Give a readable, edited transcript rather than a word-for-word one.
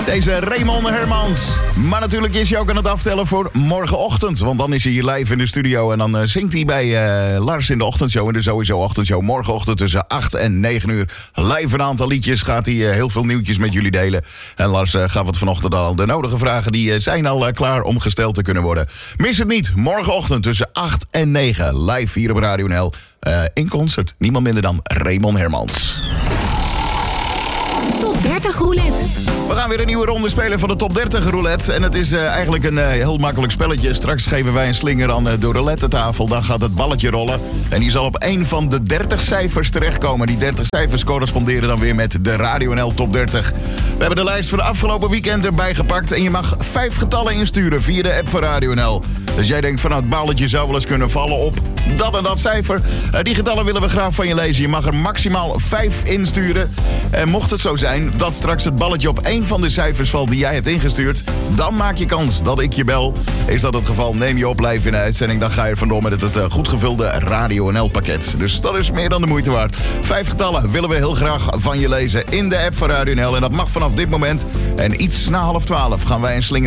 Deze Raymond Hermans. Maar natuurlijk is hij ook aan het aftellen voor morgenochtend. Want dan is hij hier live in de studio. En dan zingt hij bij Lars in de ochtendshow. In de Sowieso Ochtendshow. Morgenochtend tussen 8 en 9 uur. Live een aantal liedjes. Gaat hij heel veel nieuwtjes met jullie delen. En Lars gaf het vanochtend al. De nodige vragen die zijn al klaar om gesteld te kunnen worden. Mis het niet. Morgenochtend tussen 8 en 9. Live hier op Radio NL. In concert. Niemand minder dan Raymond Hermans. Top 30 roulette. We gaan weer een nieuwe ronde spelen van de Top 30 roulette. En het is eigenlijk een heel makkelijk spelletje. Straks geven wij een slinger aan de roulette-tafel. Dan gaat het balletje rollen. En die zal op een van de 30 cijfers terechtkomen. Die 30 cijfers corresponderen dan weer met de Radio NL Top 30. We hebben de lijst van de afgelopen weekend erbij gepakt. En je mag 5 getallen insturen via de app van Radio NL. Dus jij denkt van nou, het balletje zou wel eens kunnen vallen op dat en dat cijfer. Die getallen willen we graag van je lezen. Je mag er maximaal 5 insturen. En mocht het zo zijn dat straks het balletje op één van de cijfers valt die jij hebt ingestuurd, dan maak je kans dat ik je bel. Is dat het geval, neem je op live in de uitzending. Dan ga je vandoor met het goed gevulde Radio NL pakket. Dus dat is meer dan de moeite waard. 5 getallen willen we heel graag van je lezen in de app van Radio NL. En dat mag vanaf dit moment. En iets na 11:30 gaan wij een slinger